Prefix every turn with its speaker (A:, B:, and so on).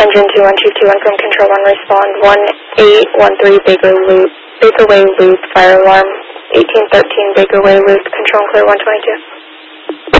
A: engine 21221 from Control 1, respond 1813 Baker Way Loop, fire alarm 1813 Baker Way Loop, control and clear 122.